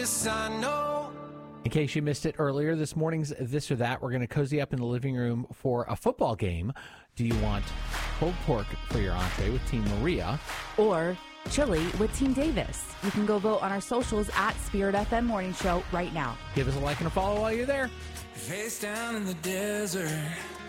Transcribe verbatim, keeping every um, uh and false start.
this I know. In case you missed it earlier, this morning's This or That, we're going to cozy up in the living room for a football game. Do you want pulled pork for your entree with Team Maria? Or chili with Team Davis? You can go vote on our socials at Spirit F M Morning Show right now. Give us a like and a follow while you're there. Face down in the desert.